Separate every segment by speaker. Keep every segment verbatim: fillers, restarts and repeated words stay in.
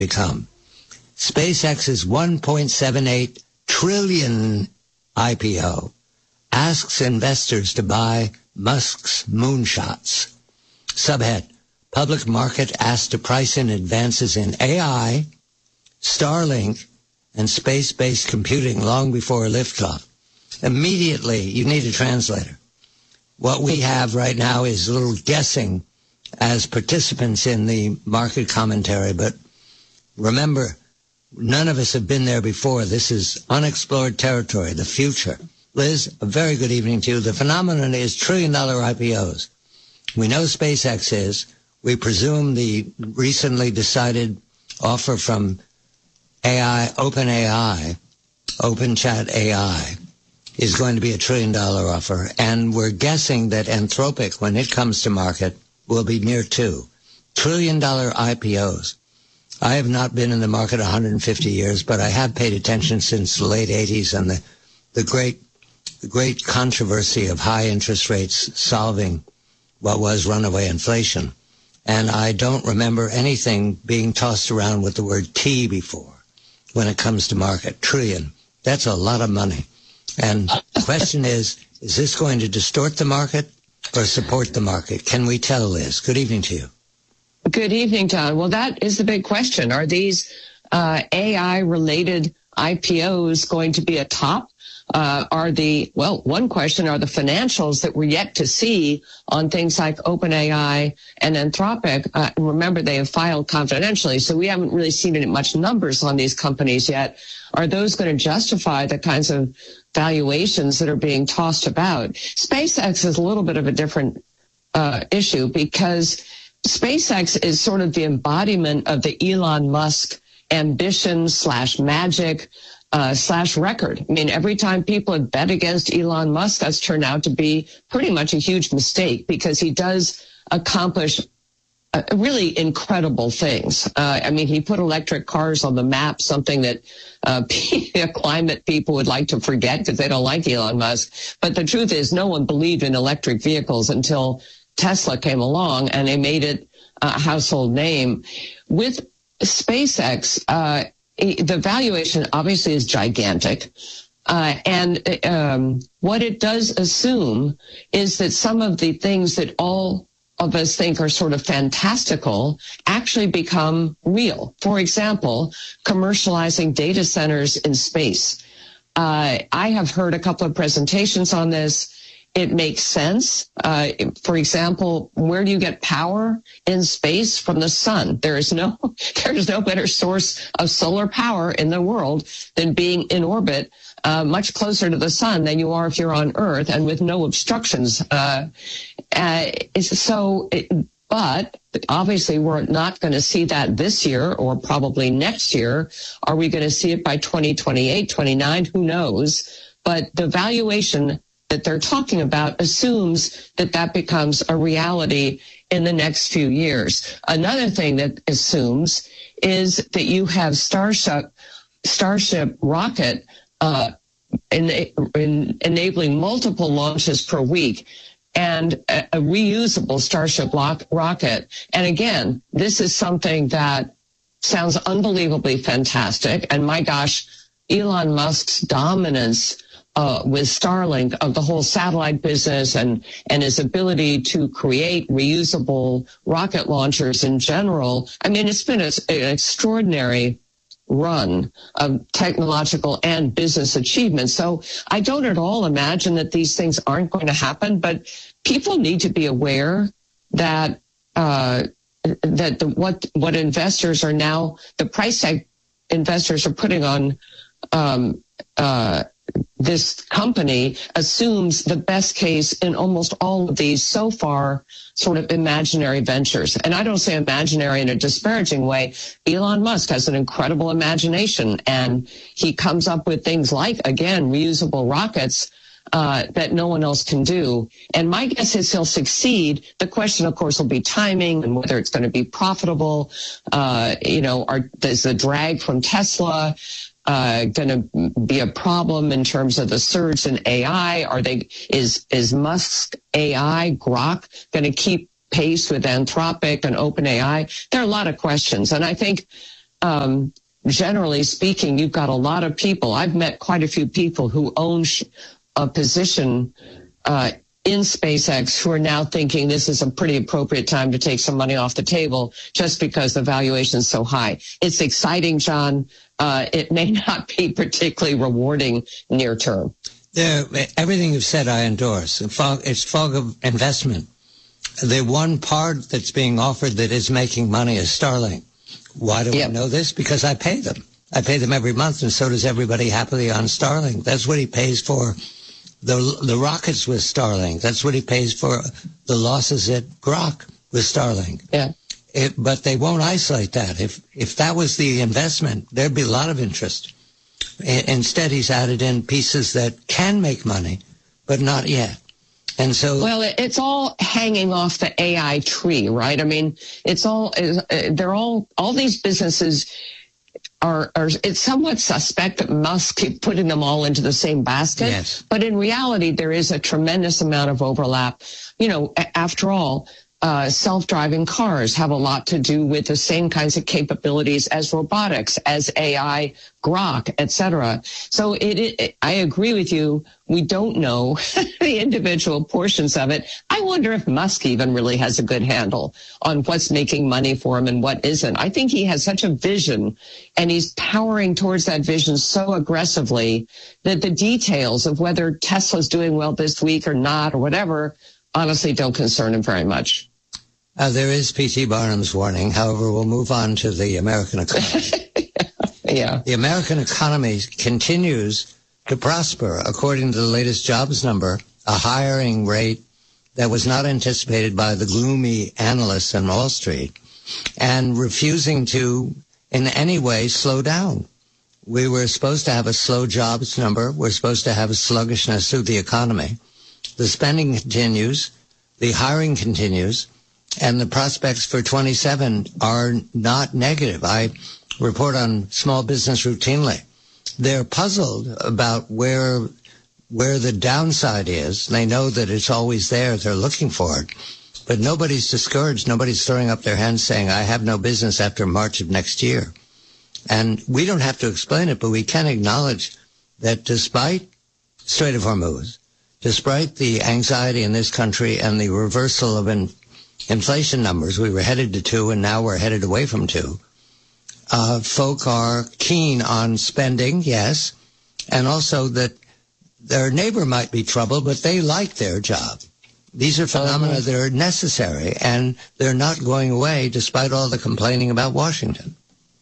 Speaker 1: become. SpaceX's one point seven eight trillion I P O asks investors to buy Musk's moonshots. Subhead, public market asked to price in advances in A I, Starlink, and space-based computing long before liftoff. Immediately, you need a translator. What we have right now is a little guessing as participants in the market commentary, but remember, none of us have been there before. This is unexplored territory, the future. Liz, a very good evening to you. The phenomenon is trillion-dollar I P Os. We know SpaceX is. We presume the recently decided offer from A I, OpenAI, OpenChat A I, is going to be a trillion-dollar offer. And we're guessing that Anthropic, when it comes to market, will be near two. Trillion-dollar I P Os. I have not been in the market one hundred fifty years, but I have paid attention since the late eighties and the, the great the great controversy of high interest rates solving what was runaway inflation. And I don't remember anything being tossed around with the word T before when it comes to market. Trillion. That's a lot of money. And the question is, is this going to distort the market or support the market? Can we tell, Liz? Good evening to you.
Speaker 2: Good evening, Don. Well, that is the big question. Are these uh, A I-related I P Os going to be a top? Uh, are the, well, one question, are the financials that we're yet to see on things like OpenAI and Anthropic, uh, remember they have filed confidentially, so we haven't really seen any much numbers on these companies yet. Are those going to justify the kinds of valuations that are being tossed about? SpaceX is a little bit of a different uh, issue because SpaceX is sort of the embodiment of the Elon Musk ambition slash magic uh, slash record. I mean, every time people have bet against Elon Musk, that's turned out to be pretty much a huge mistake because he does accomplish uh, really incredible things. Uh, I mean, he put electric cars on the map, something that uh, climate people would like to forget because they don't like Elon Musk. But the truth is no one believed in electric vehicles until Tesla came along and they made it a household name. With SpaceX, uh, the valuation obviously is gigantic. Uh, and um, what it does assume is that some of the things that all of us think are sort of fantastical actually become real. For example, commercializing data centers in space. Uh, I have heard a couple of presentations on this. It makes sense. Uh, for example, where do you get power in space? From the sun. There is no, there is no better source of solar power in the world than being in orbit, uh, much closer to the sun than you are if you're on Earth and with no obstructions. Uh, uh, so, it, but obviously we're not going to see that this year or probably next year. Are we going to see it by twenty twenty-eight, twenty-nine? Who knows? But the valuation that they're talking about assumes that that becomes a reality in the next few years. Another thing that assumes is that you have Starship, Starship rocket uh, in, in enabling multiple launches per week and a, a reusable Starship lock, rocket. And again, this is something that sounds unbelievably fantastic. And my gosh, Elon Musk's dominance Uh, with Starlink of the whole satellite business and, and his ability to create reusable rocket launchers in general. I mean, it's been a, an extraordinary run of technological and business achievements. So I don't at all imagine that these things aren't going to happen, but people need to be aware that uh, that the, what what investors are now, the price tag investors are putting on um, uh, this company assumes the best case in almost all of these so far sort of imaginary ventures. And I don't say imaginary in a disparaging way. Elon Musk has an incredible imagination and he comes up with things like, again, reusable rockets uh, that no one else can do. And my guess is he'll succeed. The question, of course, will be timing and whether it's going to be profitable. Uh, you know, are, there's the drag from Tesla. Uh, going to be a problem in terms of the surge in A I? Are they, is, is Musk's A I, Grok, going to keep pace with Anthropic and OpenAI? There are a lot of questions. And I think um, generally speaking, you've got a lot of people. I've met quite a few people who own sh- a position uh, in SpaceX who are now thinking this is a pretty appropriate time to take some money off the table just because the valuation is so high. It's exciting, John. Uh, it may not be particularly rewarding near term.
Speaker 1: There, everything you've said, I endorse. It's fog of investment. The one part that's being offered that is making money is Starlink. Why do yep. I know this? Because I pay them. I pay them every month, and so does everybody happily on Starlink. That's what he pays for the the rockets with Starlink. That's what he pays for the losses at Grok with Starlink.
Speaker 2: Yeah.
Speaker 1: It, but they won't isolate that. If if that was the investment, there'd be a lot of interest. I, instead, he's added in pieces that can make money, but not yet. And so,
Speaker 2: well, it's all hanging off the A I tree, right? I mean, it's all they're all all these businesses. Are, are it's somewhat suspect that Musk keep putting them all into the same basket.
Speaker 1: Yes.
Speaker 2: But in reality, there is a tremendous amount of overlap. You know, after all, uh, self-driving cars have a lot to do with the same kinds of capabilities as robotics, as A I, Grok, et cetera. So it, it, I agree with you. We don't know the individual portions of it. I wonder if Musk even really has a good handle on what's making money for him and what isn't. I think he has such a vision, and he's powering towards that vision so aggressively that the details of whether Tesla's doing well this week or not or whatever honestly don't concern him very much.
Speaker 1: Uh, there is P T Barnum's warning. However, we'll move on to the American economy.
Speaker 2: Yeah.
Speaker 1: The American economy continues to prosper. According to the latest jobs number, a hiring rate that was not anticipated by the gloomy analysts on Wall Street, and refusing to in any way slow down. We were supposed to have a slow jobs number. We're supposed to have a sluggishness through the economy. The spending continues. The hiring continues. And the prospects for twenty-seven are not negative. I report on small business routinely. They're puzzled about where where the downside is. They know that it's always there. They're looking for it. But nobody's discouraged. Nobody's throwing up their hands saying, I have no business after March of next year. And we don't have to explain it, but we can acknowledge that despite Strait of Hormuz, despite the anxiety in this country and the reversal of in, inflation numbers, we were headed to two and now we're headed away from two. Uh, folk are keen on spending, yes, and also that their neighbor might be troubled, but they like their job. These are phenomena that are necessary, and they're not going away despite all the complaining about Washington.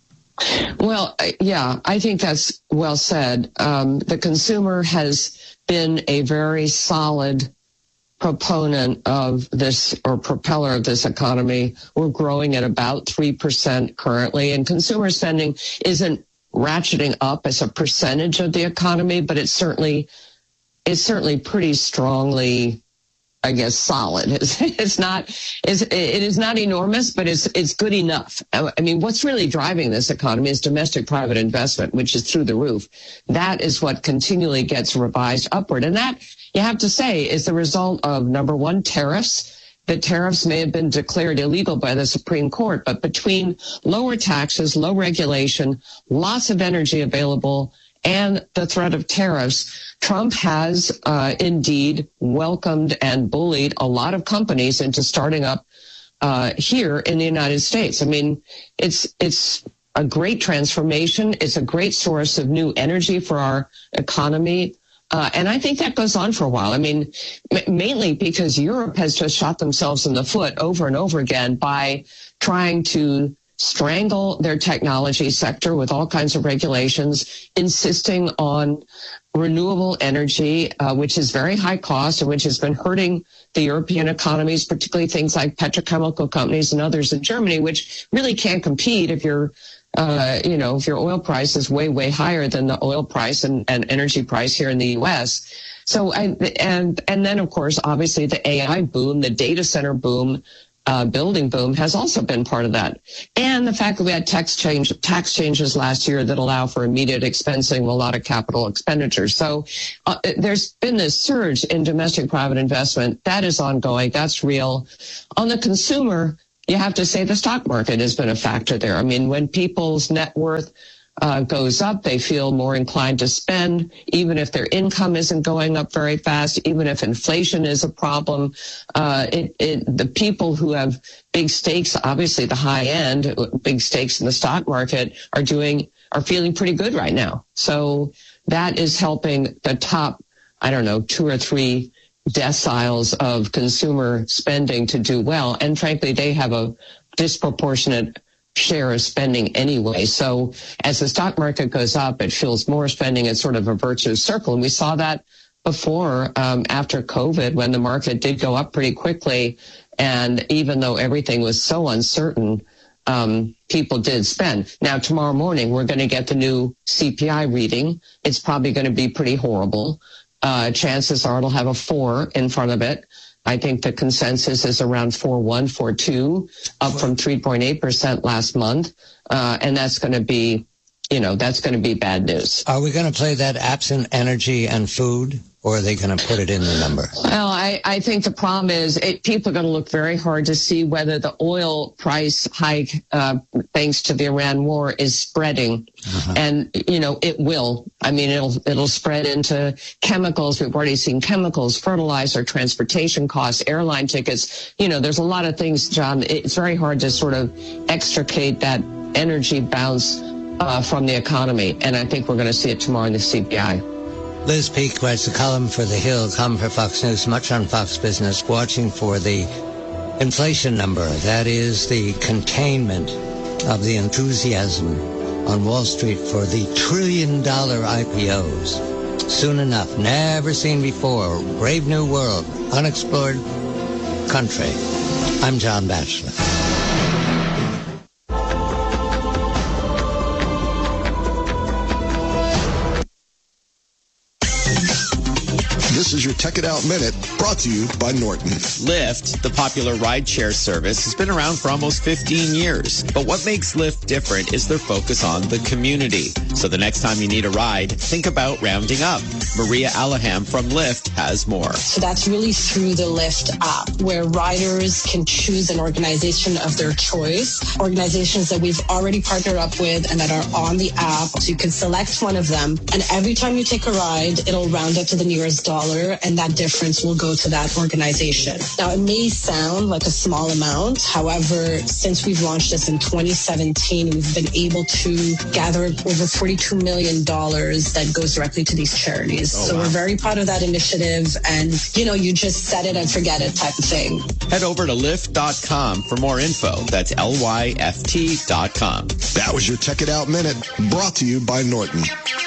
Speaker 2: Well, yeah, I think that's well said. Um, the consumer has been a very solid proponent of this, or propeller of this economy. We're growing at about three percent currently, and consumer spending isn't ratcheting up as a percentage of the economy, but it's certainly, it's certainly pretty strongly, I guess, solid. It's, it's not, it's, it is not enormous, but it's, it's good enough. I mean, what's really driving this economy is domestic private investment, which is through the roof. That is what continually gets revised upward. And that, you have to say, is the result of, number one, tariffs. The tariffs may have been declared illegal by the Supreme Court, but between lower taxes, low regulation, lots of energy available, and the threat of tariffs, Trump has uh, indeed welcomed and bullied a lot of companies into starting up uh, here in the United States. I mean, it's it's a great transformation. It's a great source of new energy for our economy. Uh, and I think that goes on for a while. I mean, m- mainly because Europe has just shot themselves in the foot over and over again by trying to strangle their technology sector with all kinds of regulations, insisting on renewable energy, uh, which is very high cost and which has been hurting the European economies, particularly things like petrochemical companies and others in Germany, which really can't compete if you're Uh, you know, if your oil price is way, way higher than the oil price and, and energy price here in the U S. So, I, and, and then, of course, obviously the A I boom, the data center boom, uh, building boom has also been part of that. And the fact that we had tax change, tax changes last year that allow for immediate expensing of a lot of capital expenditures. So uh, there's been this surge in domestic private investment. That is ongoing. That's real. On the consumer, you have to say the stock market has been a factor there. I mean, when people's net worth uh, goes up, they feel more inclined to spend, even if their income isn't going up very fast, even if inflation is a problem. Uh, it, it, the people who have big stakes, obviously the high end, big stakes in the stock market are doing, are feeling pretty good right now. So that is helping the top, I don't know, two or three deciles of consumer spending to do well. And frankly, they have a disproportionate share of spending anyway. So as the stock market goes up, it fuels more spending. It's sort of a virtuous circle. And we saw that before, um, after COVID, when the market did go up pretty quickly. And even though everything was so uncertain, um, people did spend. Now, tomorrow morning, we're going to get the new C P I reading. It's probably going to be pretty horrible. Uh, chances are it'll have a four in front of it. I think the consensus is around four point one, four point two, up from three point eight percent last month. Uh, and that's going to be, you know, that's going to be bad news.
Speaker 1: Are we going to play that absent energy and food, or are they going to put it in the number?
Speaker 2: Well, I, I think the problem is it, people are going to look very hard to see whether the oil price hike, uh, thanks to the Iran war, is spreading. Uh-huh. And, you know, it will. I mean, it'll it'll spread into chemicals. We've already seen chemicals, fertilizer, transportation costs, airline tickets. You know, there's a lot of things, John. It's very hard to sort of extricate that energy bounce uh, from the economy. And I think we're going to see it tomorrow in the C P I.
Speaker 1: Liz Peek writes a column for The Hill, column for Fox News, much on Fox Business, watching for the inflation number. That is the containment of the enthusiasm on Wall Street for the trillion-dollar I P Os. Soon enough, never seen before, brave new world, unexplored country. I'm John Batchelor.
Speaker 3: This is your Tech It Out Minute, brought to you by Norton.
Speaker 4: Lyft, the popular rideshare service, has been around for almost fifteen years. But what makes Lyft different is their focus on the community. So the next time you need a ride, think about rounding up. Maria Alaham from Lyft has more.
Speaker 5: So that's really through the Lyft app, where riders can choose an organization of their choice, organizations that we've already partnered up with and that are on the app. So you can select one of them, and every time you take a ride, it'll round up to the nearest dollar, and that difference will go to that organization. Now, it may sound like a small amount. However, since we've launched this in twenty seventeen, we've been able to gather over forty-two million dollars that goes directly to these charities. Oh, so wow. We're very proud of that initiative, and, you know, you just set it and forget it type of thing.
Speaker 4: Head over to lyft dot com for more info. That's L Y F T dot com.
Speaker 3: That was your Tech It Out Minute, brought to you by Norton.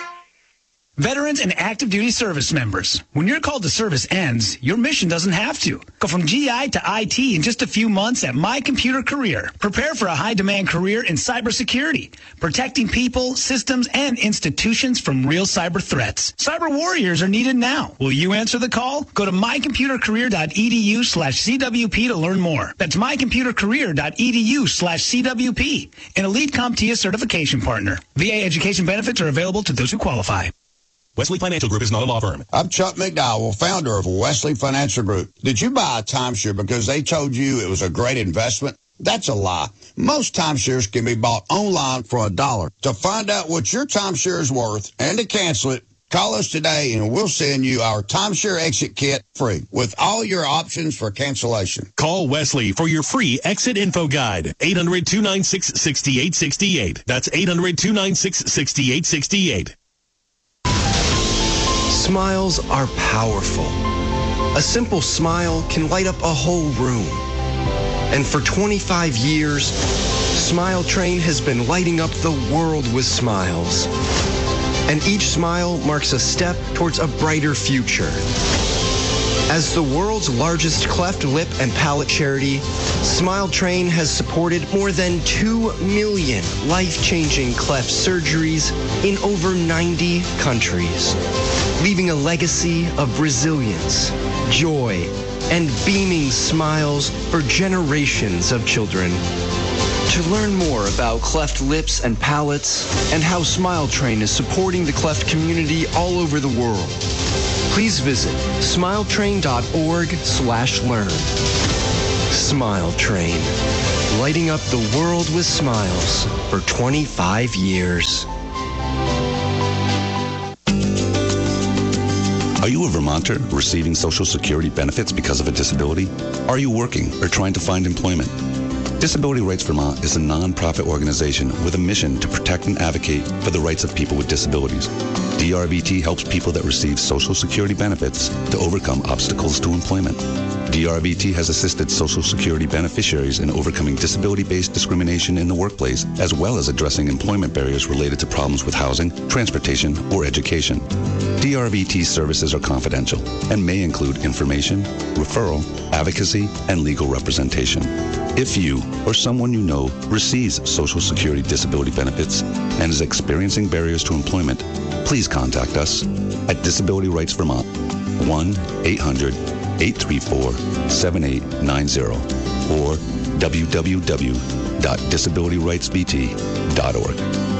Speaker 6: Veterans and active duty service members, when your call to service ends, your mission doesn't have to. Go from G I to I T in just a few months at My Computer Career. Prepare for a high-demand career in cybersecurity, protecting people, systems, and institutions from real cyber threats. Cyber warriors are needed now. Will you answer the call? Go to my computer career dot e d u slash C W P to learn more. That's my computer career dot e d u slash C W P, an Elite CompTIA certification partner. V A education benefits are available to those who qualify.
Speaker 7: Wesley Financial Group is not a law firm.
Speaker 8: I'm Chuck McDowell, founder of Wesley Financial Group. Did you buy a timeshare because they told you it was a great investment? That's a lie. Most timeshares can be bought online for a dollar. To find out what your timeshare is worth and to cancel it, call us today and we'll send you our timeshare exit kit free with all your options for cancellation.
Speaker 7: Call Wesley for your free exit info guide. eight hundred, two nine six, six eight six eight. That's eight hundred, two nine six, six eight six eight.
Speaker 9: Smiles are powerful. A simple smile can light up a whole room. And for twenty-five years, Smile Train has been lighting up the world with smiles. And each smile marks a step towards a brighter future. As the world's largest cleft lip and palate charity, Smile Train has supported more than two million life-changing cleft surgeries in over ninety countries, leaving a legacy of resilience, joy, and beaming smiles for generations of children. To learn more about cleft lips and palates and how Smile Train is supporting the cleft community all over the world, please visit smiletrain dot org slash learn. Smile Train. Lighting up the world with smiles for twenty-five years.
Speaker 10: Are you a Vermonter receiving Social Security benefits because of a disability? Are you working or trying to find employment? Disability Rights Vermont is a non-profit organization with a mission to protect and advocate for the rights of people with disabilities. D R V T helps people that receive Social Security benefits to overcome obstacles to employment. D R V T has assisted Social Security beneficiaries in overcoming disability-based discrimination in the workplace, as well as addressing employment barriers related to problems with housing, transportation, or education. D R V T services are confidential and may include information, referral, advocacy, and legal representation. If you or someone you know receives Social Security disability benefits and is experiencing barriers to employment, please contact us at Disability Rights Vermont, one eight hundred eight three four seven eight nine zero or w w w dot disability rights v t dot org.